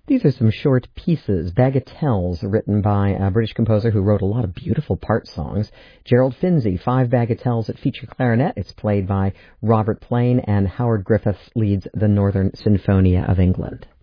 These are some short pieces, bagatelles, written by a British composer who wrote a lot of beautiful part songs, Gerald Finzi. 5 bagatelles that feature clarinet. It's played by Robert Plain, and Howard Griffith leads the Northern Sinfonia of England.